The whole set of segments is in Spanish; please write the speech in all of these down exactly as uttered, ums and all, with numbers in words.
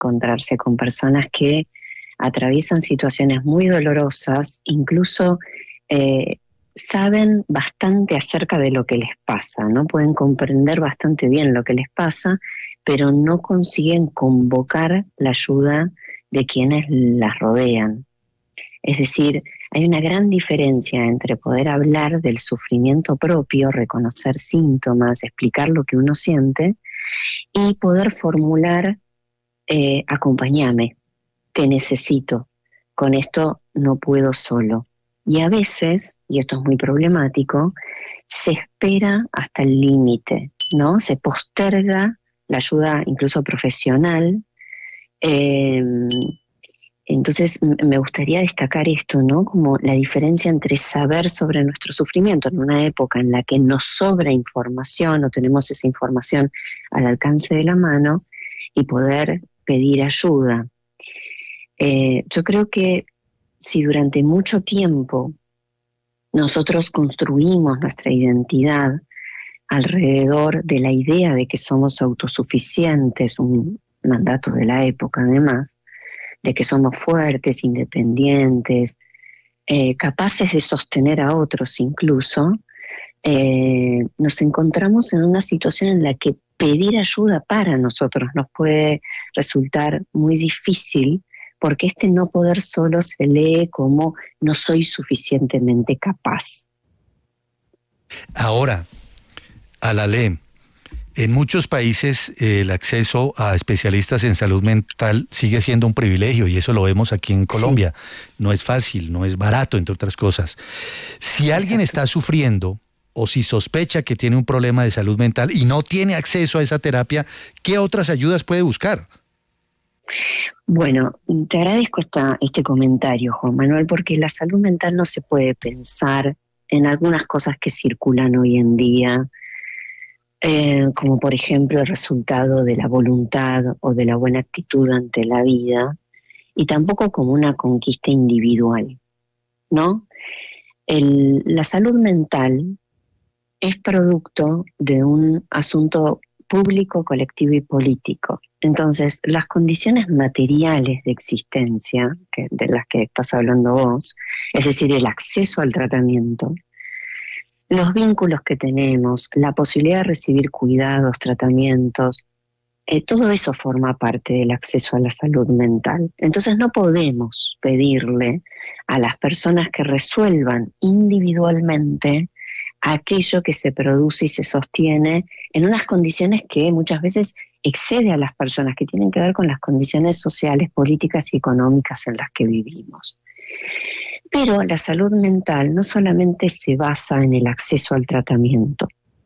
encontrarse con personas que atraviesan situaciones muy dolorosas, incluso eh, saben bastante acerca de lo que les pasa, ¿no? Pueden comprender bastante bien lo que les pasa, pero no consiguen convocar la ayuda de quienes las rodean. Es decir, hay una gran diferencia entre poder hablar del sufrimiento propio, reconocer síntomas, explicar lo que uno siente y poder formular, eh, acompáñame, te necesito, con esto no puedo solo. Y a veces, y esto es muy problemático, se espera hasta el límite, ¿no? Se posterga la ayuda incluso profesional. Eh, entonces me gustaría destacar esto, ¿no? Como la diferencia entre saber sobre nuestro sufrimiento en una época en la que nos sobra información o tenemos esa información al alcance de la mano y poder pedir ayuda. Eh, yo creo que si durante mucho tiempo nosotros construimos nuestra identidad alrededor de la idea de que somos autosuficientes, un mandato de la época además, de que somos fuertes, independientes, eh, capaces de sostener a otros incluso, eh, nos encontramos en una situación en la que pedir ayuda para nosotros nos puede resultar muy difícil, porque este no poder solo se lee como no soy suficientemente capaz. Ahora, Alalé, en muchos países eh, el acceso a especialistas en salud mental sigue siendo un privilegio y eso lo vemos aquí en Colombia. Sí. No es fácil, no es barato, entre otras cosas. Si Exacto. alguien está sufriendo o si sospecha que tiene un problema de salud mental y no tiene acceso a esa terapia, ¿qué otras ayudas puede buscar? Bueno, te agradezco esta, este comentario, Juan Manuel, porque la salud mental no se puede pensar en algunas cosas que circulan hoy en día, eh, como por ejemplo el resultado de la voluntad o de la buena actitud ante la vida, y tampoco como una conquista individual, ¿no? El, la salud mental es producto de un asunto público, colectivo y político. Entonces, las condiciones materiales de existencia, que, de las que estás hablando vos, es decir, el acceso al tratamiento, los vínculos que tenemos, la posibilidad de recibir cuidados, tratamientos, eh, todo eso forma parte del acceso a la salud mental. Entonces, no podemos pedirle a las personas que resuelvan individualmente aquello que se produce y se sostiene en unas condiciones que muchas veces excede a las personas, que tienen que ver con las condiciones sociales, políticas y económicas en las que vivimos. Pero la salud mental no solamente se basa en el acceso al tratamiento.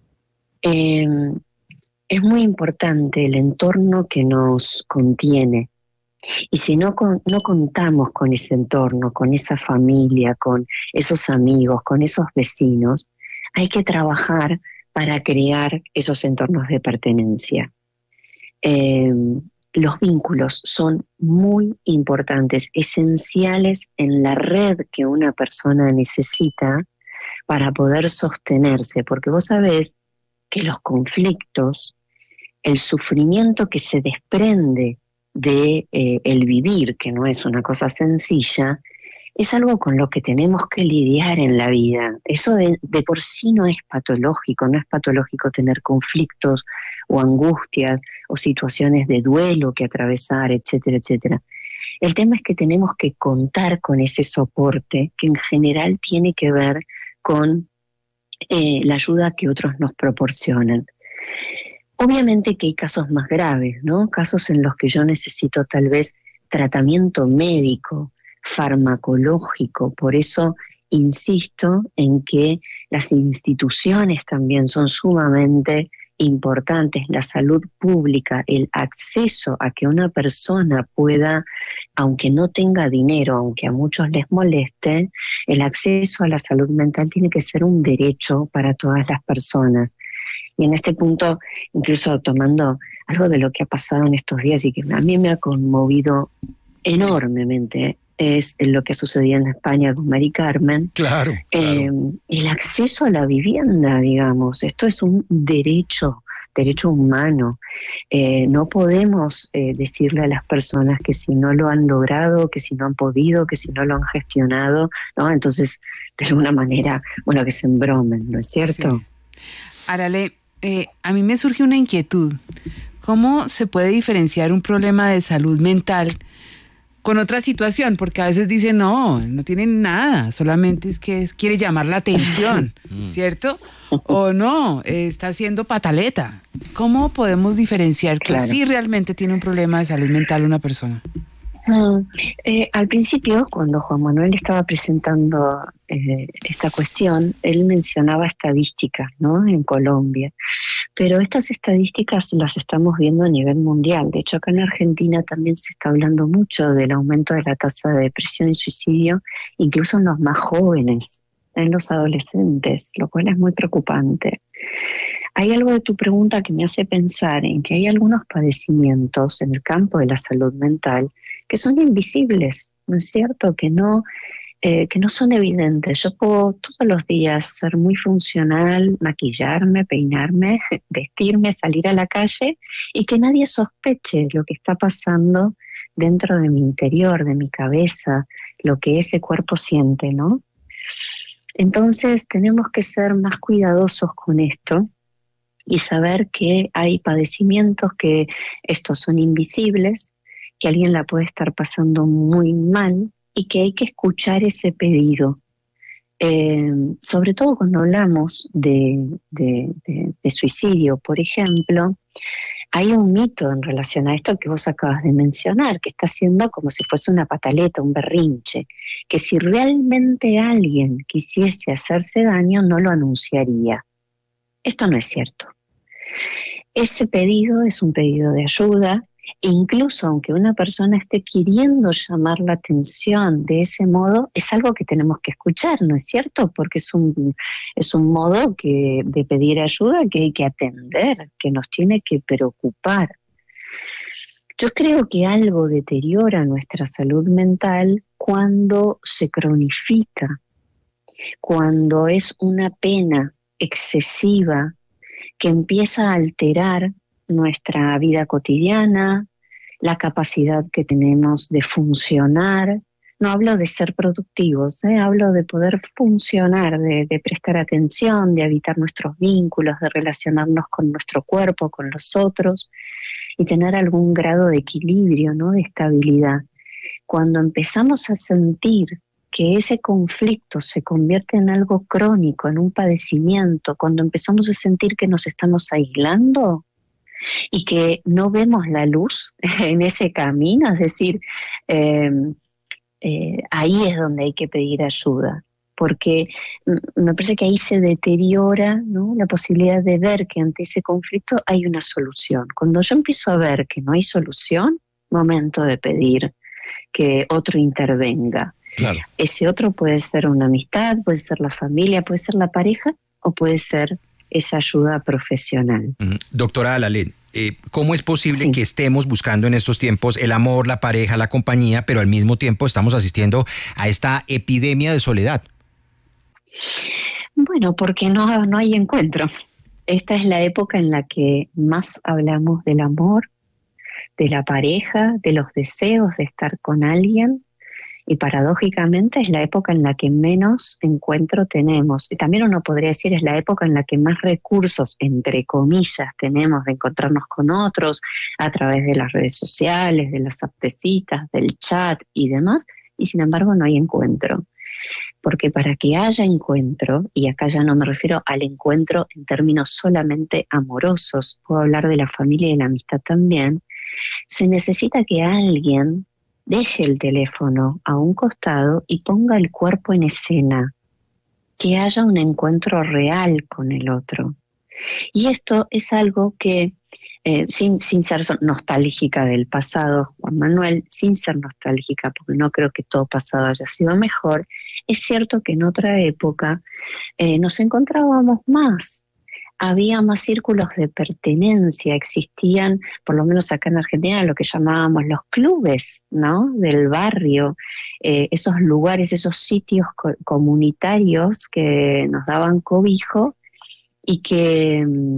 Eh, es muy importante el entorno que nos contiene. Y si no, con, no contamos con ese entorno, con esa familia, con esos amigos, con esos vecinos, hay que trabajar para crear esos entornos de pertenencia. Eh, los vínculos son muy importantes, esenciales en la red que una persona necesita para poder sostenerse, porque vos sabés que los conflictos, el sufrimiento que se desprende de eh, el vivir, que no es una cosa sencilla, es algo con lo que tenemos que lidiar en la vida. Eso de, de por sí no es patológico, no es patológico tener conflictos o angustias o situaciones de duelo que atravesar, etcétera, etcétera. El tema es que tenemos que contar con ese soporte que en general tiene que ver con eh, la ayuda que otros nos proporcionan. Obviamente que hay casos más graves, ¿no? Casos en los que yo necesito tal vez tratamiento médico, farmacológico. Por eso insisto en que las instituciones también son sumamente importantes, la salud pública, el acceso a que una persona pueda, aunque no tenga dinero, aunque a muchos les moleste, el acceso a la salud mental tiene que ser un derecho para todas las personas. Y en este punto, incluso tomando algo de lo que ha pasado en estos días y que a mí me ha conmovido enormemente, es lo que sucedía en España con Mari Carmen. Claro, eh, claro. El acceso a la vivienda, digamos, esto es un derecho derecho humano. Eh, no podemos eh, decirle a las personas que si no lo han logrado, que si no han podido, que si no lo han gestionado, ¿no? Entonces, de alguna manera, bueno, que se embromen, ¿no es cierto? Sí. Arale, eh, a mí me surge una inquietud. ¿Cómo se puede diferenciar un problema de salud mental con otra situación? Porque a veces dicen, no, no tienen nada, solamente es que es- quiere llamar la atención, ¿cierto? O no, eh, está haciendo pataleta. ¿Cómo podemos diferenciar que Claro. sí realmente tiene un problema de salud mental una persona? Mm, eh, al principio, cuando Juan Manuel estaba presentando eh, esta cuestión, él mencionaba estadísticas, ¿no? En Colombia. Pero estas estadísticas las estamos viendo a nivel mundial. De hecho, acá en Argentina también se está hablando mucho del aumento de la tasa de depresión y suicidio, incluso en los más jóvenes, en los adolescentes, lo cual es muy preocupante. Hay algo de tu pregunta que me hace pensar en que hay algunos padecimientos en el campo de la salud mental que son invisibles, ¿no es cierto? Que no, eh, que no son evidentes. Yo puedo todos los días ser muy funcional, maquillarme, peinarme, vestirme, salir a la calle y que nadie sospeche lo que está pasando dentro de mi interior, de mi cabeza, lo que ese cuerpo siente, ¿no? Entonces tenemos que ser más cuidadosos con esto y saber que hay padecimientos que estos son invisibles, que alguien la puede estar pasando muy mal y que hay que escuchar ese pedido. Eh, sobre todo cuando hablamos de, de, de, de suicidio, por ejemplo, hay un mito en relación a esto que vos acabas de mencionar, que está siendo como si fuese una pataleta, un berrinche, que si realmente alguien quisiese hacerse daño no lo anunciaría. Esto no es cierto. Ese pedido es un pedido de ayuda, incluso aunque una persona esté queriendo llamar la atención de ese modo, es algo que tenemos que escuchar, ¿no es cierto? Porque es un, es un modo que, de pedir ayuda que hay que atender, que nos tiene que preocupar. Yo creo que algo deteriora nuestra salud mental cuando se cronifica, cuando es una pena excesiva que empieza a alterar nuestra vida cotidiana, la capacidad que tenemos de funcionar. No hablo de ser productivos, ¿eh? Hablo de poder funcionar, de, de prestar atención, de habitar nuestros vínculos, de relacionarnos con nuestro cuerpo, con los otros y tener algún grado de equilibrio, ¿no? De estabilidad. Cuando empezamos a sentir que ese conflicto se convierte en algo crónico, en un padecimiento, cuando empezamos a sentir que nos estamos aislando y que no vemos la luz en ese camino, es decir, eh, eh, ahí es donde hay que pedir ayuda, porque me parece que ahí se deteriora, ¿no? La posibilidad de ver que ante ese conflicto hay una solución. Cuando yo empiezo a ver que no hay solución, momento de pedir que otro intervenga. Claro. Ese otro puede ser una amistad, puede ser la familia, puede ser la pareja o puede ser esa ayuda profesional. Mm, Doctora Alalén, eh, ¿cómo es posible Sí. que estemos buscando en estos tiempos el amor, la pareja, la compañía, pero al mismo tiempo estamos asistiendo a esta epidemia de soledad? Bueno, porque no, no hay encuentro. Esta es la época en la que más hablamos del amor, de la pareja, de los deseos de estar con alguien. Y paradójicamente es la época en la que menos encuentro tenemos. Y también uno podría decir es la época en la que más recursos, entre comillas, tenemos de encontrarnos con otros a través de las redes sociales, de las aptecitas, del chat y demás. Y sin embargo no hay encuentro. Porque para que haya encuentro, y acá ya no me refiero al encuentro en términos solamente amorosos, puedo hablar de la familia y la amistad también, se necesita que alguien deje el teléfono a un costado y ponga el cuerpo en escena, que haya un encuentro real con el otro. Y esto es algo que, eh, sin, sin ser nostálgica del pasado, Juan Manuel, sin ser nostálgica, porque no creo que todo pasado haya sido mejor, es cierto que en otra época eh, nos encontrábamos más. Había más círculos de pertenencia, existían, por lo menos acá en Argentina, lo que llamábamos los clubes, ¿no? Del barrio, eh, esos lugares, esos sitios co- comunitarios que nos daban cobijo y que,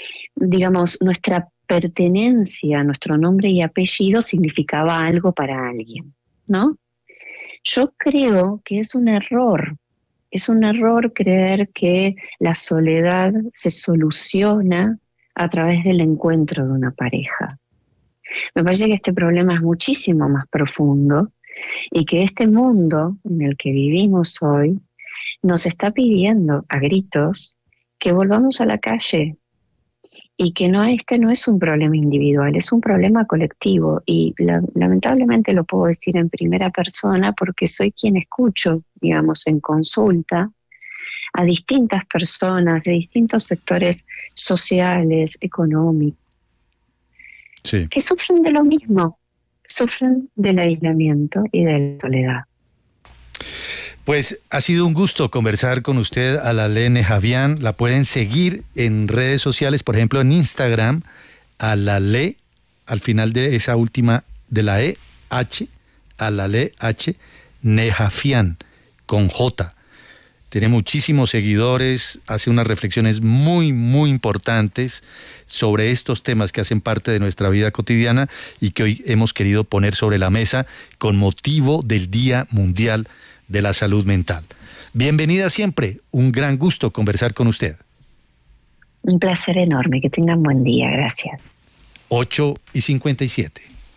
digamos, nuestra pertenencia, nuestro nombre y apellido significaba algo para alguien, ¿no? Yo creo que es un error, es un error creer que la soledad se soluciona a través del encuentro de una pareja. Me parece que este problema es muchísimo más profundo y que este mundo en el que vivimos hoy nos está pidiendo a gritos que volvamos a la calle y que no, este no es un problema individual, es un problema colectivo y la, lamentablemente lo puedo decir en primera persona porque soy quien escucho, digamos, en consulta a distintas personas de distintos sectores sociales, económicos, sí, que sufren de lo mismo, sufren del aislamiento y de la soledad. Pues ha sido un gusto conversar con usted, Alalé Nehavian. La pueden seguir en redes sociales, por ejemplo en Instagram, Alalé, al final de esa última de la E, H, Alalé H, Nehavian, con J. Tiene muchísimos seguidores, hace unas reflexiones muy, muy importantes sobre estos temas que hacen parte de nuestra vida cotidiana y que hoy hemos querido poner sobre la mesa con motivo del Día Mundial de la Salud Mental. Bienvenida siempre, un gran gusto conversar con usted. Un placer enorme, que tengan buen día, gracias. ocho y cincuenta y siete.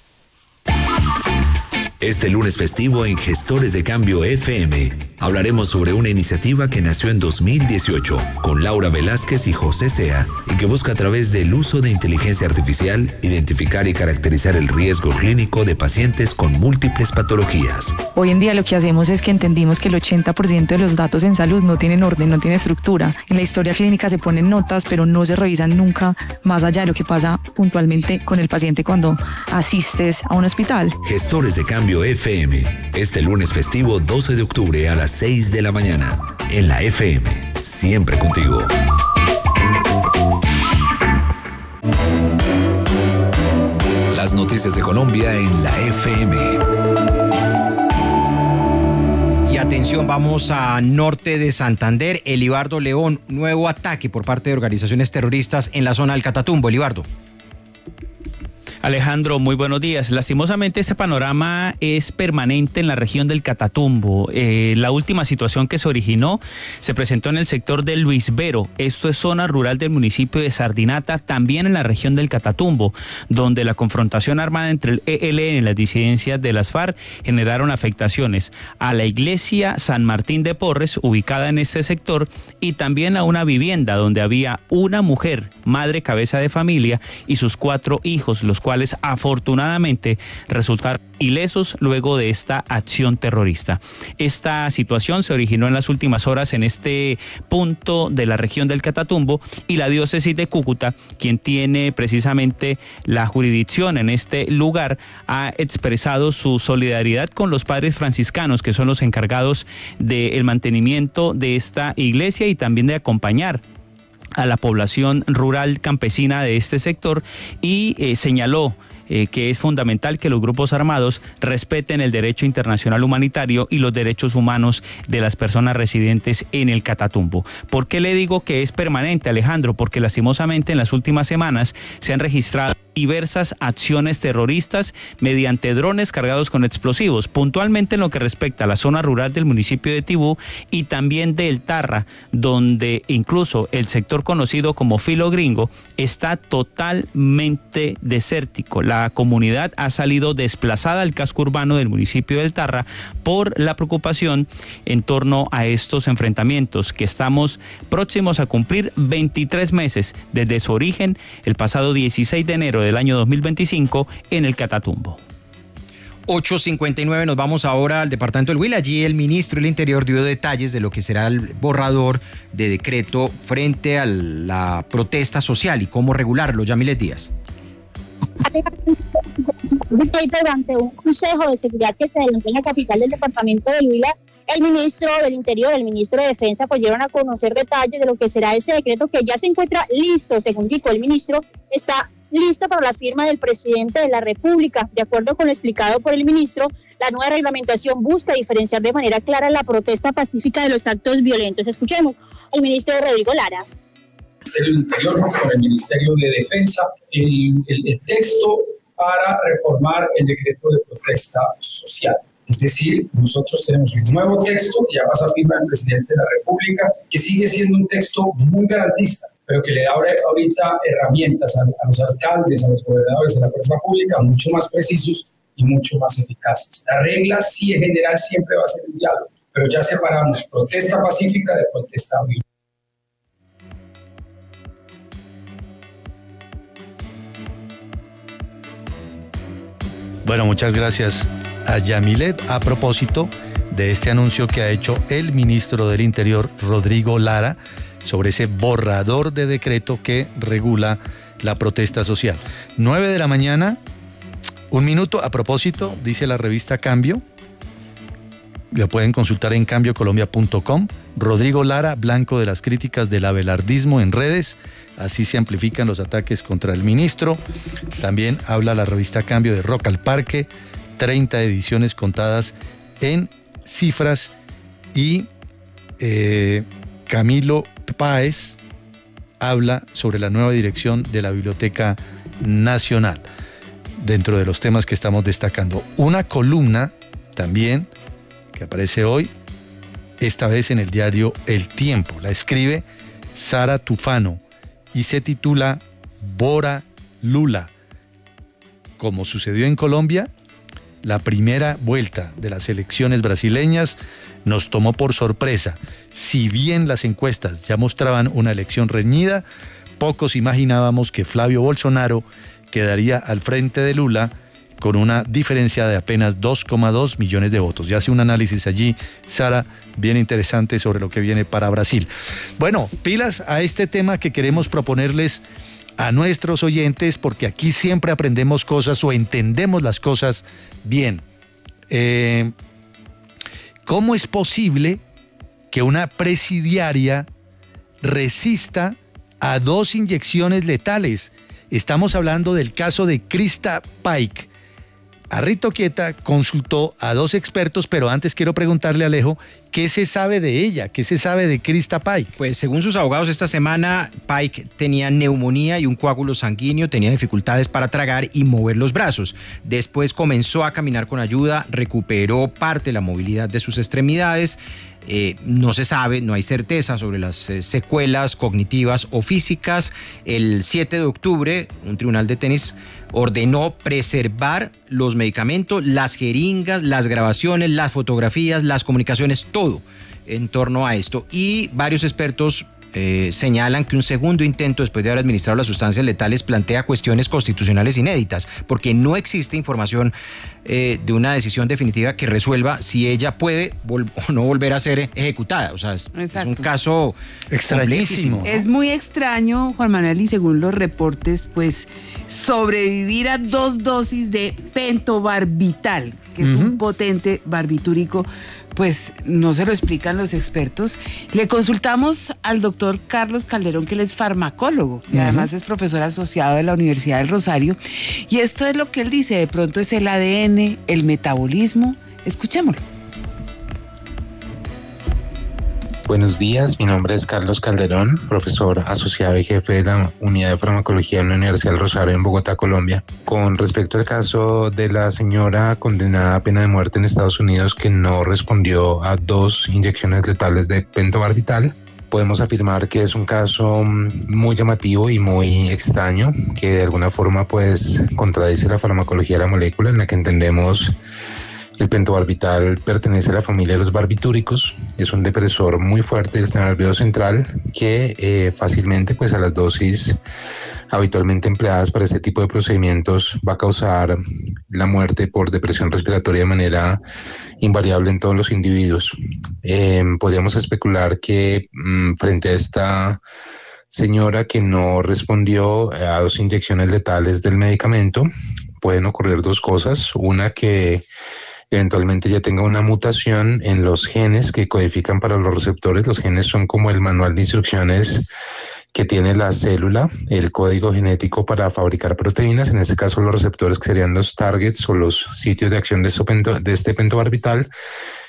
Este lunes festivo en Gestores de Cambio F M hablaremos sobre una iniciativa que nació en dos mil dieciocho con Laura Velázquez y José Sea y que busca a través del uso de inteligencia artificial identificar y caracterizar el riesgo clínico de pacientes con múltiples patologías. Hoy en día lo que hacemos es que entendimos que el ochenta por ciento de los datos en salud no tienen orden, no tienen estructura. En la historia clínica se ponen notas, pero no se revisan nunca más allá de lo que pasa puntualmente con el paciente cuando asistes a un hospital. Gestores de Cambio F M, este lunes festivo doce de octubre a las seis de la mañana, en la F M, siempre contigo. Las noticias de Colombia en la F M. Y atención, vamos a norte de Santander. Elibardo León, nuevo ataque por parte de organizaciones terroristas en la zona del Catatumbo. Elibardo. Alejandro, muy buenos días. Lastimosamente este panorama es permanente en la región del Catatumbo. Eh, la última situación que se originó se presentó en el sector de Luis Vero. Esto es zona rural del municipio de Sardinata, también en la región del Catatumbo, donde la confrontación armada entre el E L N y las disidencias de las FARC generaron afectaciones a la iglesia San Martín de Porres, ubicada en este sector, y también a una vivienda donde había una mujer, madre cabeza de familia, y sus cuatro hijos, los cuales afortunadamente resultaron ilesos luego de esta acción terrorista. Esta situación se originó en las últimas horas en este punto de la región del Catatumbo y la diócesis de Cúcuta, quien tiene precisamente la jurisdicción en este lugar, ha expresado su solidaridad con los padres franciscanos, que son los encargados del mantenimiento de esta iglesia y también de acompañar a la población rural campesina de este sector, y eh, señaló Eh, que es fundamental que los grupos armados respeten el derecho internacional humanitario y los derechos humanos de las personas residentes en el Catatumbo. ¿Por qué le digo que es permanente, Alejandro? Porque lastimosamente en las últimas semanas se han registrado diversas acciones terroristas mediante drones cargados con explosivos, puntualmente en lo que respecta a la zona rural del municipio de Tibú y también del Tarra, donde incluso el sector conocido como Filo Gringo está totalmente desértico. La comunidad ha salido desplazada al casco urbano del municipio del Tarra por la preocupación en torno a estos enfrentamientos que estamos próximos a cumplir veintitrés meses desde su origen el pasado dieciséis de enero del año dos mil veinticinco en el Catatumbo. ocho cincuenta y nueve, nos vamos ahora al departamento del Huila. Allí el ministro del Interior dio detalles de lo que será el borrador de decreto frente a la protesta social y cómo regularlo. Yamilet Díaz. Durante un consejo de seguridad que se adelantó en la capital del departamento del Huila, el ministro del Interior, el ministro de Defensa, pues dieron a conocer detalles de lo que será ese decreto, que ya se encuentra listo, según dijo el ministro, está listo para la firma del presidente de la República. De acuerdo con lo explicado por el ministro, la nueva reglamentación busca diferenciar de manera clara la protesta pacífica de los actos violentos. Escuchemos al ministro Rodrigo Lara. Ministerio del Interior con el Ministerio de Defensa el, el, el texto para reformar el decreto de protesta social. Es decir, nosotros tenemos un nuevo texto que ya pasa a firma el presidente de la República, que sigue siendo un texto muy garantista, pero que le da ahorita herramientas a, a los alcaldes, a los gobernadores, a la fuerza pública, mucho más precisos y mucho más eficaces. La regla, sí, en general, siempre va a ser el diálogo, pero ya separamos protesta pacífica de protesta violenta. Bueno, muchas gracias a Yamilet a propósito de este anuncio que ha hecho el ministro del Interior, Rodrigo Lara, sobre ese borrador de decreto que regula la protesta social. nueve de la mañana, un minuto a propósito, dice la revista Cambio. Lo pueden consultar en cambio colombia punto com. Rodrigo Lara, blanco de las críticas del abelardismo en redes. Así se amplifican los ataques contra el ministro. También habla la revista Cambio de Rock al Parque. treinta ediciones contadas en cifras. Y eh, Camilo Páez habla sobre la nueva dirección de la Biblioteca Nacional. Dentro de los temas que estamos destacando. Una columna también que aparece hoy, esta vez en el diario El Tiempo. La escribe Sara Tufano y se titula Bora Lula. Como sucedió en Colombia, la primera vuelta de las elecciones brasileñas nos tomó por sorpresa. Si bien las encuestas ya mostraban una elección reñida, pocos imaginábamos que Flavio Bolsonaro quedaría al frente de Lula con una diferencia de apenas dos coma dos millones de votos. Ya hace un análisis allí, Sara, bien interesante sobre lo que viene para Brasil. Bueno, pilas a este tema que queremos proponerles a nuestros oyentes, porque aquí siempre aprendemos cosas o entendemos las cosas bien. Eh, ¿Cómo es posible que una presidiaria resista a dos inyecciones letales? Estamos hablando del caso de Krista Paik. Arrito Quieta consultó a dos expertos, pero antes quiero preguntarle a Alejo, ¿qué se sabe de ella? ¿Qué se sabe de Krista Paik? Pues según sus abogados esta semana, Paik tenía neumonía y un coágulo sanguíneo, tenía dificultades para tragar y mover los brazos. Después comenzó a caminar con ayuda, recuperó parte de la movilidad de sus extremidades. Eh, no se sabe, no hay certeza sobre las eh, secuelas cognitivas o físicas. El siete de octubre, un tribunal de tenis ordenó preservar los medicamentos, las jeringas, las grabaciones, las fotografías, las comunicaciones, todo en torno a esto. Y varios expertos eh, señalan que un segundo intento después de haber administrado las sustancias letales plantea cuestiones constitucionales inéditas, porque no existe información eh, de una decisión definitiva que resuelva si ella puede vol- o no volver a ser ejecutada. O sea, es, es un caso extrañísimo, ¿no? Es muy extraño, Juan Manuel, y según los reportes, pues sobrevivir a dos dosis de pentobarbital, que es uh-huh. un potente barbitúrico, pues no se lo explican los expertos. Le consultamos al doctor Carlos Calderón, que él es farmacólogo y uh-huh. además es profesor asociado de la Universidad del Rosario. Y esto es lo que él dice, de pronto es el A D N, el metabolismo. Escuchémoslo. Buenos días, mi nombre es Carlos Calderón, profesor asociado y jefe de la Unidad de Farmacología en la Universidad del Rosario en Bogotá, Colombia. Con respecto al caso de la señora condenada a pena de muerte en Estados Unidos que no respondió a dos inyecciones letales de pentobarbital, podemos afirmar que es un caso muy llamativo y muy extraño, que de alguna forma pues contradice la farmacología de la molécula, en la que entendemos el pentobarbital pertenece a la familia de los barbitúricos, es un depresor muy fuerte del sistema nervioso central que eh, fácilmente pues a las dosis habitualmente empleadas para este tipo de procedimientos va a causar la muerte por depresión respiratoria de manera invariable en todos los individuos. Eh, podríamos especular que mmm, frente a esta señora que no respondió a dos inyecciones letales del medicamento, pueden ocurrir dos cosas. Una, que eventualmente ya tenga una mutación en los genes que codifican para los receptores. Los genes son como el manual de instrucciones que tiene la célula, el código genético para fabricar proteínas, en este caso los receptores que serían los targets o los sitios de acción de, de este pentobarbital.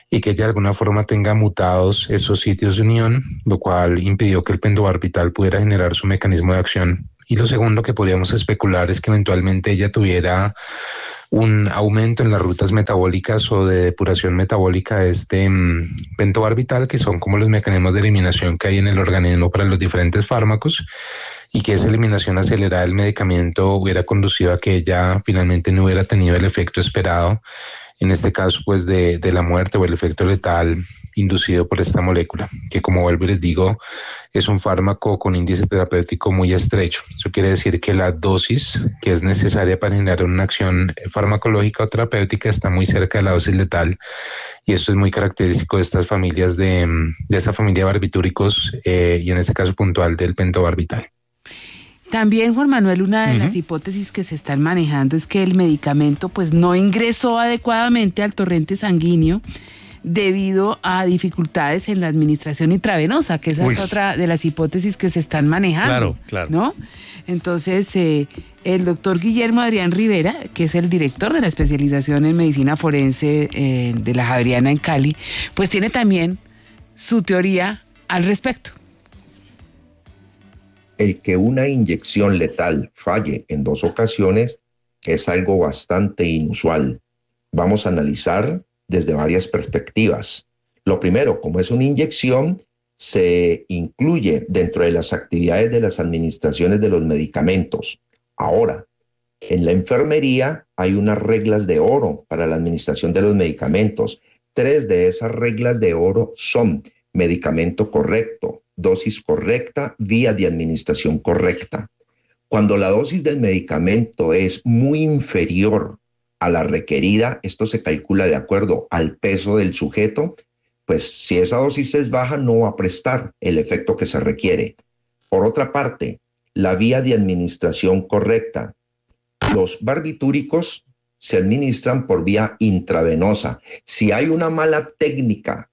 y que ella de alguna forma tenga mutados esos sitios de unión, lo cual impidió que el pentobarbital pudiera generar su mecanismo de acción. Y lo segundo que podríamos especular es que eventualmente ella tuviera un aumento en las rutas metabólicas o de depuración metabólica de este um, pentobarbital, que son como los mecanismos de eliminación que hay en el organismo para los diferentes fármacos, y que esa eliminación acelerada del medicamento hubiera conducido a que ella finalmente no hubiera tenido el efecto esperado, en este caso pues de, de la muerte o el efecto letal inducido por esta molécula, que como vuelvo y les digo, es un fármaco con índice terapéutico muy estrecho. Eso quiere decir que la dosis que es necesaria para generar una acción farmacológica o terapéutica está muy cerca de la dosis letal, y esto es muy característico de estas familias, de, de esa familia de barbitúricos eh, y en este caso puntual del pentobarbital. También, Juan Manuel, una de Uh-huh. las hipótesis que se están manejando es que el medicamento pues no ingresó adecuadamente al torrente sanguíneo debido a dificultades en la administración intravenosa, que esa Uy. es otra de las hipótesis que se están manejando. Claro, claro. ¿No? Entonces, eh, el doctor Guillermo Adrián Rivera, que es el director de la especialización en medicina forense eh, de la Javeriana en Cali, pues tiene también su teoría al respecto. El que una inyección letal falle en dos ocasiones es algo bastante inusual. Vamos a analizar desde varias perspectivas. Lo primero, como es una inyección, se incluye dentro de las actividades de las administraciones de los medicamentos. Ahora, en la enfermería hay unas reglas de oro para la administración de los medicamentos. Tres de esas reglas de oro son medicamento correcto, dosis correcta, vía de administración correcta. Cuando la dosis del medicamento es muy inferior a la requerida, esto se calcula de acuerdo al peso del sujeto, pues si esa dosis es baja no va a prestar el efecto que se requiere. Por otra parte, la vía de administración correcta. Los barbitúricos se administran por vía intravenosa. Si hay una mala técnica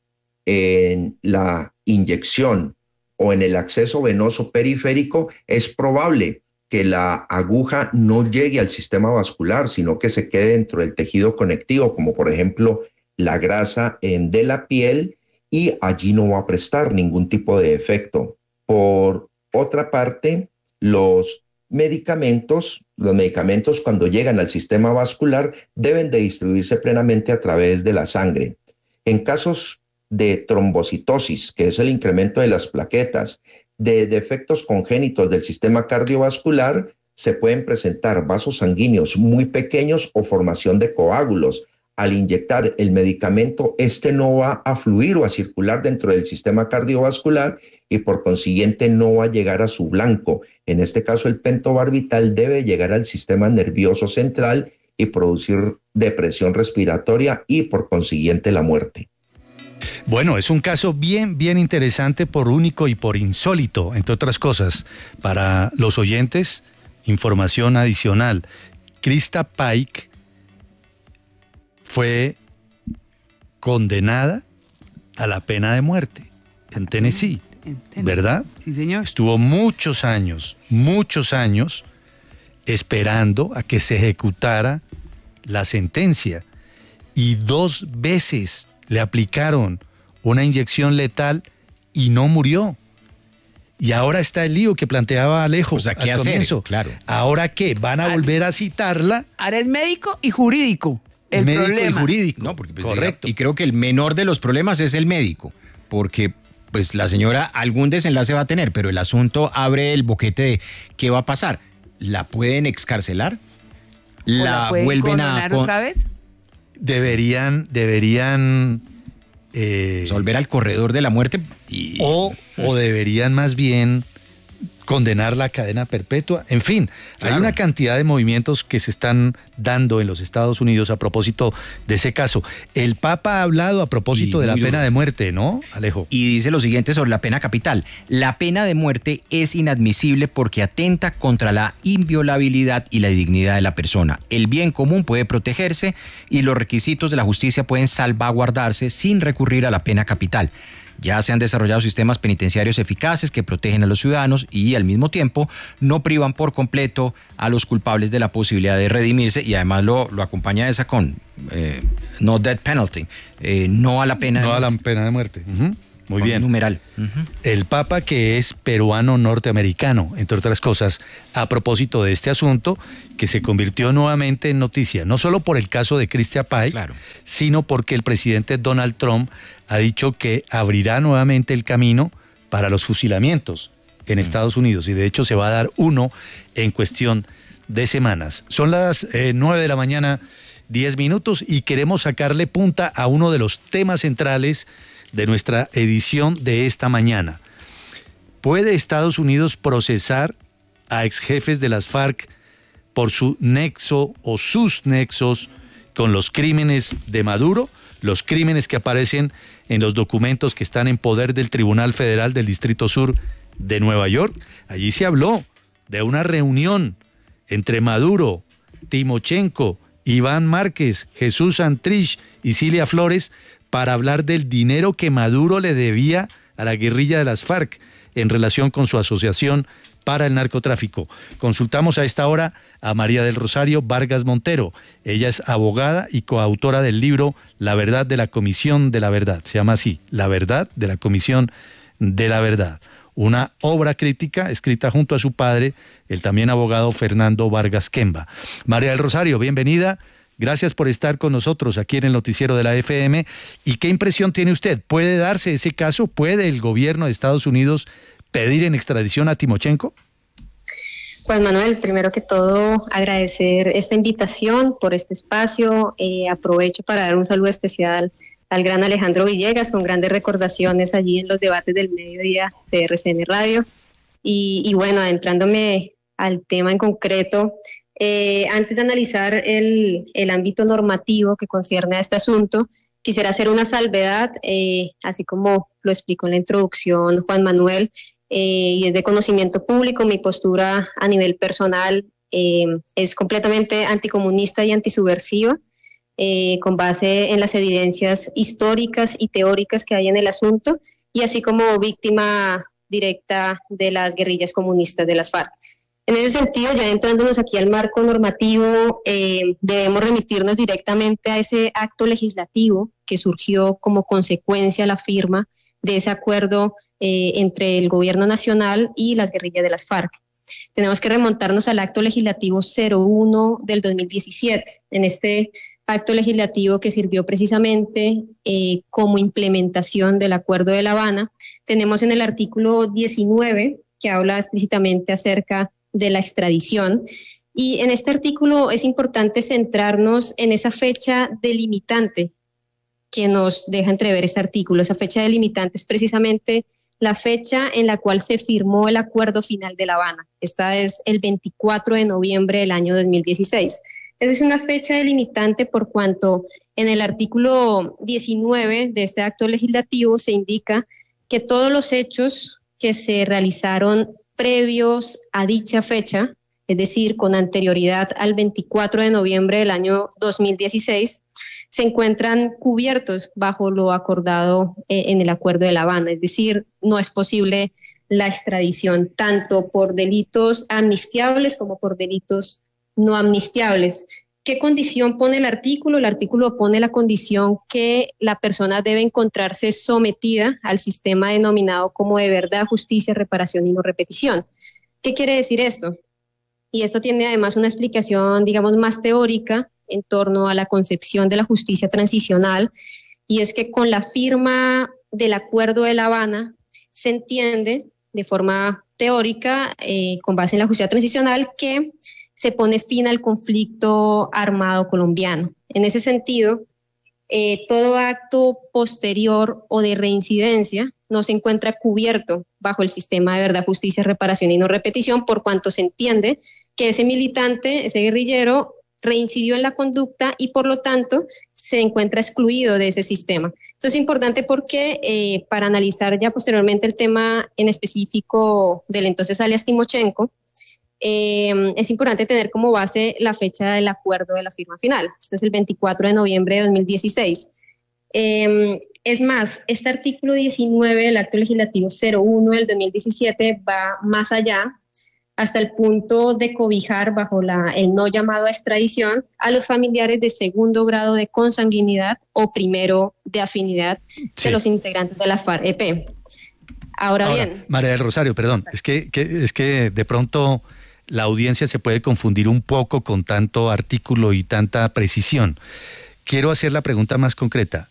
en la inyección o en el acceso venoso periférico, es probable que la aguja no llegue al sistema vascular, sino que se quede dentro del tejido conectivo, como por ejemplo la grasa en de la piel, y allí no va a prestar ningún tipo de efecto. Por otra parte, los medicamentos, los medicamentos cuando llegan al sistema vascular deben de distribuirse plenamente a través de la sangre. En casos de trombocitosis, que es el incremento de las plaquetas, de defectos congénitos del sistema cardiovascular, se pueden presentar vasos sanguíneos muy pequeños o formación de coágulos. Al inyectar el medicamento, este no va a fluir o a circular dentro del sistema cardiovascular y por consiguiente no va a llegar a su blanco. En este caso, el pentobarbital debe llegar al sistema nervioso central y producir depresión respiratoria y por consiguiente la muerte. Bueno, es un caso bien, bien interesante, por único y por insólito, entre otras cosas. Para los oyentes, información adicional. Krista Pike fue condenada a la pena de muerte en Tennessee, En Tennessee. ¿verdad? Sí, señor. Estuvo muchos años, muchos años esperando a que se ejecutara la sentencia, y dos veces le aplicaron una inyección letal y no murió. Y ahora está el lío que planteaba Alejo. O sea, ¿qué al hacer? comienzo. Claro. ¿Ahora qué? ¿Van a volver a citarla? Ahora es médico y jurídico. El Médico problema. y jurídico. No, porque pues, correcto. Y creo que el menor de los problemas es el médico, porque pues la señora algún desenlace va a tener, pero el asunto abre el boquete de ¿qué va a pasar? ¿La pueden excarcelar? ¿O la ¿La pueden vuelven a coronar con- otra vez? Deberían, deberían... eh, volver al corredor de la muerte? Y... o, o deberían más bien condenar la cadena perpetua. En fin, Claro. hay una cantidad de movimientos que se están dando en los Estados Unidos a propósito de ese caso. El Papa ha hablado a propósito Y de la muy pena duro. de muerte, ¿no, Alejo? Y dice lo siguiente sobre la pena capital. La pena de muerte es inadmisible porque atenta contra la inviolabilidad y la dignidad de la persona. El bien común puede protegerse y los requisitos de la justicia pueden salvaguardarse sin recurrir a la pena capital. Ya se han desarrollado sistemas penitenciarios eficaces que protegen a los ciudadanos y al mismo tiempo no privan por completo a los culpables de la posibilidad de redimirse, y además lo, lo acompaña esa con eh, no death penalty, eh, no a la pena no de a la muerte. pena de muerte. Uh-huh. Muy Con bien. Numeral. Uh-huh. El Papa, que es peruano norteamericano, entre otras cosas, a propósito de este asunto, que se convirtió nuevamente en noticia, no solo por el caso de Christian Pike, Claro. sino porque el presidente Donald Trump ha dicho que abrirá nuevamente el camino para los fusilamientos en Estados Unidos, y de hecho se va a dar uno en cuestión de semanas. Son las eh, nueve de la mañana, diez minutos, y queremos sacarle punta a uno de los temas centrales de nuestra edición de esta mañana. ¿Puede Estados Unidos procesar a exjefes de las FARC por su nexo o sus nexos con los crímenes de Maduro? Los crímenes que aparecen en los documentos que están en poder del Tribunal Federal del Distrito Sur de Nueva York. Allí se habló de una reunión entre Maduro, Timochenko, Iván Márquez, Jesús Santrich y Cilia Flores para hablar del dinero que Maduro le debía a la guerrilla de las FARC en relación con su asociación para el narcotráfico. Consultamos a esta hora a María del Rosario Vargas Montero. Ella es abogada y coautora del libro La Verdad de la Comisión de la Verdad. Se llama así, La Verdad de la Comisión de la Verdad. Una obra crítica escrita junto a su padre, el también abogado Fernando Vargas Kemba. María del Rosario, bienvenida. Gracias por estar con nosotros aquí en el noticiero de la F M. ¿Y qué impresión tiene usted? ¿Puede darse ese caso? ¿Puede el gobierno de Estados Unidos pedir en extradición a Timochenko? Pues Manuel, primero que todo agradecer esta invitación por este espacio. Eh, aprovecho para dar un saludo especial al gran Alejandro Villegas, con grandes recordaciones allí en los debates del mediodía de R C N Radio. Y, y bueno, adentrándome al tema en concreto, eh, antes de analizar el, el ámbito normativo que concierne a este asunto, quisiera hacer una salvedad, eh, así como lo explicó en la introducción Juan Manuel, eh, y es de conocimiento público. Mi postura a nivel personal eh, es completamente anticomunista y antisubversiva, eh, con base en las evidencias históricas y teóricas que hay en el asunto, y así como víctima directa de las guerrillas comunistas de las FARC. En ese sentido, ya entrándonos aquí al marco normativo, eh, debemos remitirnos directamente a ese acto legislativo que surgió como consecuencia de la firma de ese acuerdo eh, entre el gobierno nacional y las guerrillas de las FARC. Tenemos que remontarnos al acto legislativo cero uno del dos mil diecisiete. En este acto legislativo, que sirvió precisamente eh, como implementación del Acuerdo de La Habana, tenemos en el artículo diecinueve, que habla explícitamente acerca de la extradición, y en este artículo es importante centrarnos en esa fecha delimitante que nos deja entrever este artículo. Esa fecha delimitante es precisamente la fecha en la cual se firmó el Acuerdo Final de La Habana. Esta es el veinticuatro de noviembre del año dos mil dieciséis. Esa es una fecha delimitante por cuanto en el artículo diecinueve de este acto legislativo se indica que todos los hechos que se realizaron previos a dicha fecha, es decir, con anterioridad al veinticuatro de noviembre del año dos mil dieciséis, se encuentran cubiertos bajo lo acordado eh, en el Acuerdo de La Habana. Es decir, no es posible la extradición tanto por delitos amnistiables como por delitos no amnistiables. ¿Qué condición pone el artículo? El artículo pone la condición que la persona debe encontrarse sometida al sistema denominado como de verdad, justicia, reparación y no repetición. ¿Qué quiere decir esto? Y esto tiene además una explicación, digamos, más teórica en torno a la concepción de la justicia transicional, y es que con la firma del Acuerdo de La Habana se entiende de forma teórica, eh, con base en la justicia transicional, que se pone fin al conflicto armado colombiano. En ese sentido, eh, todo acto posterior o de reincidencia no se encuentra cubierto bajo el sistema de verdad, justicia, reparación y no repetición, por cuanto se entiende que ese militante, ese guerrillero, reincidió en la conducta y por lo tanto se encuentra excluido de ese sistema. Esto es importante porque eh, para analizar ya posteriormente el tema en específico del entonces alias Timochenko, Eh, es importante tener como base la fecha del acuerdo de la firma final. Este es el veinticuatro de noviembre de dos mil dieciséis. Eh, es más, este artículo diecinueve del acto legislativo cero uno del dos mil diecisiete va más allá, hasta el punto de cobijar bajo la, el no llamado a extradición a los familiares de segundo grado de consanguinidad o primero de afinidad sí. de los integrantes de la FARC-E P. Ahora, Ahora bien... María del Rosario, perdón, es que, que, es que de pronto la audiencia se puede confundir un poco con tanto artículo y tanta precisión. Quiero hacer la pregunta más concreta.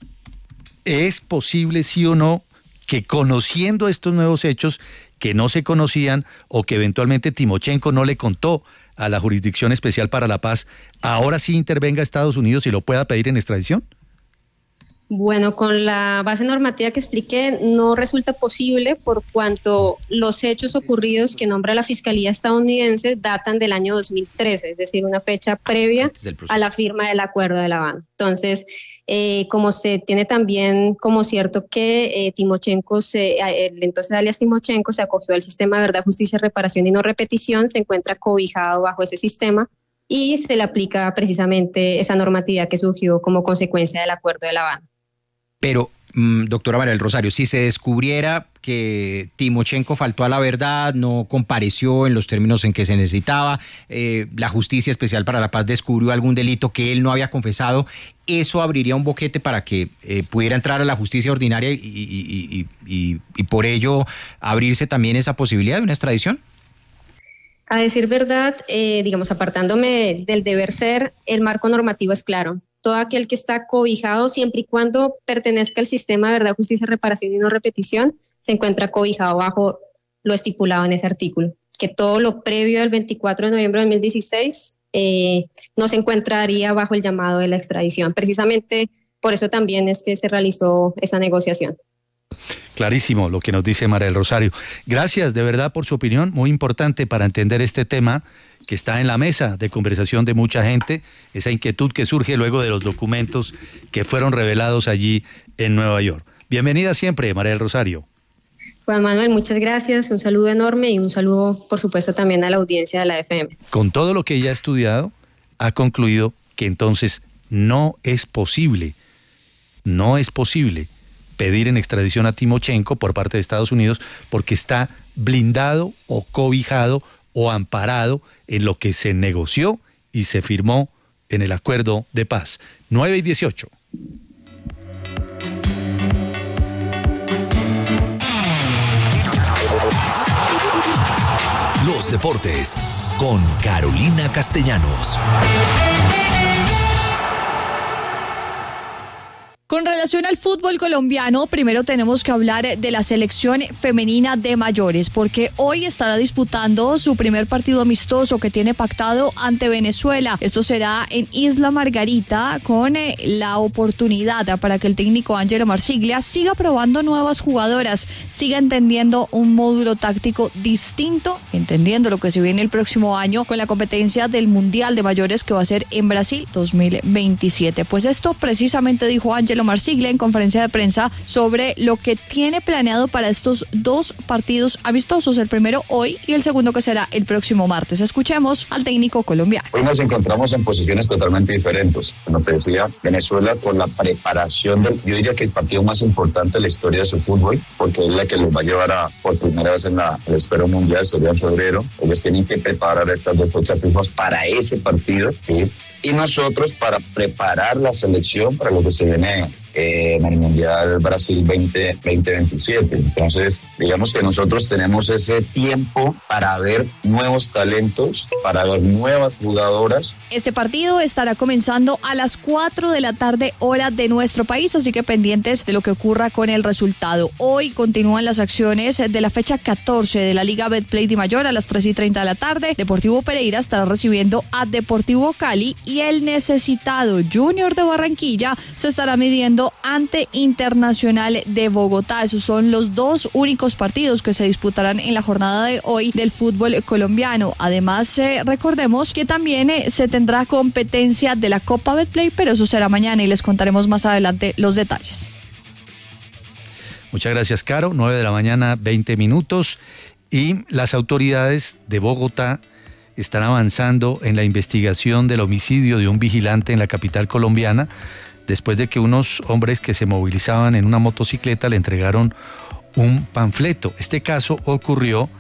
¿Es posible, sí o no, que conociendo estos nuevos hechos que no se conocían o que eventualmente Timochenko no le contó a la Jurisdicción Especial para la Paz, ahora sí intervenga Estados Unidos y lo pueda pedir en extradición? Bueno, con la base normativa que expliqué, no resulta posible por cuanto los hechos ocurridos que nombra la Fiscalía estadounidense datan del año dos mil trece, es decir, una fecha previa a la firma del Acuerdo de La Habana. Entonces, eh, como se tiene también como cierto que eh, Timochenko, se, el entonces alias Timochenko se acogió al sistema de verdad, justicia, reparación y no repetición, se encuentra cobijado bajo ese sistema y se le aplica precisamente esa normatividad que surgió como consecuencia del Acuerdo de La Habana. Pero, mmm, doctora María del Rosario, si se descubriera que Timochenko faltó a la verdad, no compareció en los términos en que se necesitaba, eh, la Justicia Especial para la Paz descubrió algún delito que él no había confesado, ¿eso abriría un boquete para que eh, pudiera entrar a la justicia ordinaria y, y, y, y, y por ello abrirse también esa posibilidad de una extradición? A decir verdad, eh, digamos, apartándome del deber ser, el marco normativo es claro. Todo aquel que está cobijado, siempre y cuando pertenezca al sistema de verdad, justicia, reparación y no repetición, se encuentra cobijado bajo lo estipulado en ese artículo. Que todo lo previo al veinticuatro de noviembre de dos mil dieciséis eh, no se encontraría bajo el llamado de la extradición. Precisamente por eso también es que se realizó esa negociación. Clarísimo lo que nos dice María del Rosario. Gracias de verdad por su opinión, muy importante para entender este tema que está en la mesa de conversación de mucha gente, esa inquietud que surge luego de los documentos que fueron revelados allí en Nueva York. Bienvenida siempre, María del Rosario. Juan Manuel, muchas gracias, un saludo enorme y un saludo, por supuesto, también a la audiencia de la F M. Con todo lo que ella ha estudiado, ha concluido que entonces no es posible, no es posible pedir en extradición a Timochenko por parte de Estados Unidos porque está blindado o cobijado o amparado en lo que se negoció y se firmó en el acuerdo de paz. nueve y dieciocho. Los deportes con Carolina Castellanos. Con relación al fútbol colombiano, primero tenemos que hablar de la selección femenina de mayores, porque hoy estará disputando su primer partido amistoso que tiene pactado ante Venezuela. Esto será en Isla Margarita, con eh, la oportunidad para que el técnico Ángelo Marsiglia siga probando nuevas jugadoras, siga entendiendo un módulo táctico distinto, entendiendo lo que se viene el próximo año con la competencia del Mundial de Mayores que va a ser en Brasil dos mil veintisiete. Pues esto precisamente dijo Ángelo Marsiglia en conferencia de prensa sobre lo que tiene planeado para estos dos partidos amistosos, el primero hoy y el segundo que será el próximo martes. Escuchemos al técnico colombiano. Hoy nos encontramos en posiciones totalmente diferentes. Como te decía, Venezuela con la preparación del, yo diría que el partido más importante de la historia de su fútbol, porque es la que los va a llevar a, por primera vez en la, el esfera mundial, sería en febrero. Ellos tienen que preparar estas dos fechas fijas para ese partido, ¿sí? Y nosotros para preparar la selección para lo que se viene eh, en el Mundial Brasil veinte veintisiete. Entonces, digamos que nosotros tenemos ese tiempo para ver nuevos talentos, para ver nuevas jugadoras. Este partido estará comenzando a las cuatro de la tarde, hora de nuestro país, así que pendientes de lo que ocurra con el resultado. Hoy continúan las acciones de la fecha catorce de la Liga Betplay de Mayor a las tres y treinta de la tarde. Deportivo Pereira estará recibiendo a Deportivo Cali y el necesitado Junior de Barranquilla se estará midiendo ante Internacional de Bogotá. Esos son los dos únicos partidos que se disputarán en la jornada de hoy del fútbol colombiano. Además, eh, recordemos que también eh, se tendrá competencia de la Copa Betplay, pero eso será mañana y les contaremos más adelante los detalles. Muchas gracias, Caro. nueve de la mañana, veinte minutos. Y las autoridades de Bogotá están avanzando en la investigación del homicidio de un vigilante en la capital colombiana, después de que unos hombres que se movilizaban en una motocicleta le entregaron un panfleto. Este caso ocurrió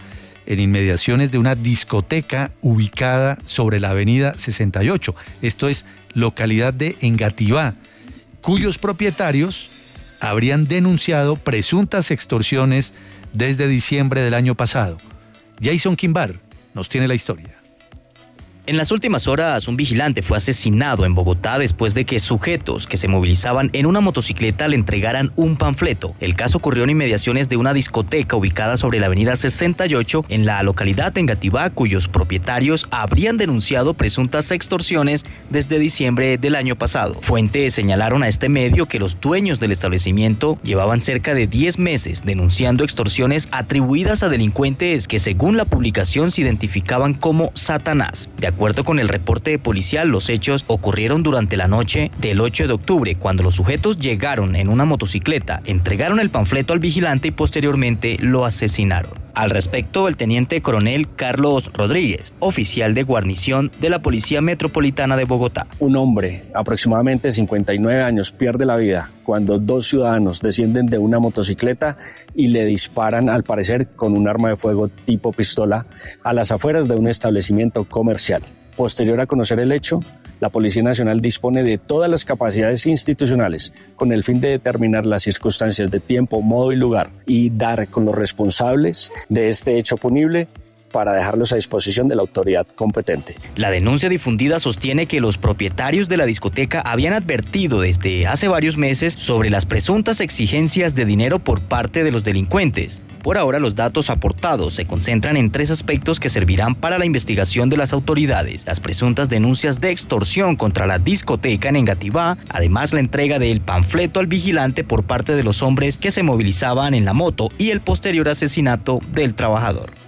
en inmediaciones de una discoteca ubicada sobre la avenida sesenta y ocho. Esto es localidad de Engativá, cuyos propietarios habrían denunciado presuntas extorsiones desde diciembre del año pasado. Jason Quimbar nos tiene la historia. En las últimas horas, un vigilante fue asesinado en Bogotá después de que sujetos que se movilizaban en una motocicleta le entregaran un panfleto. El caso ocurrió en inmediaciones de una discoteca ubicada sobre la avenida sesenta y ocho en la localidad de Engativá, cuyos propietarios habrían denunciado presuntas extorsiones desde diciembre del año pasado. Fuentes señalaron a este medio que los dueños del establecimiento llevaban cerca de diez meses denunciando extorsiones atribuidas a delincuentes que, según la publicación, se identificaban como Satanás. De De acuerdo con el reporte policial, los hechos ocurrieron durante la noche del ocho de octubre, cuando los sujetos llegaron en una motocicleta, entregaron el panfleto al vigilante y posteriormente lo asesinaron. Al respecto, el teniente coronel Carlos Rodríguez, oficial de guarnición de la Policía Metropolitana de Bogotá. Un hombre, aproximadamente cincuenta y nueve años, pierde la vida cuando dos ciudadanos descienden de una motocicleta y le disparan, al parecer, con un arma de fuego tipo pistola a las afueras de un establecimiento comercial. Posterior a conocer el hecho, la Policía Nacional dispone de todas las capacidades institucionales con el fin de determinar las circunstancias de tiempo, modo y lugar y dar con los responsables de este hecho punible para dejarlos a disposición de la autoridad competente. La denuncia difundida sostiene que los propietarios de la discoteca habían advertido desde hace varios meses sobre las presuntas exigencias de dinero por parte de los delincuentes. Por ahora, los datos aportados se concentran en tres aspectos que servirán para la investigación de las autoridades: las presuntas denuncias de extorsión contra la discoteca en Engativá, además la entrega del panfleto al vigilante por parte de los hombres que se movilizaban en la moto y el posterior asesinato del trabajador.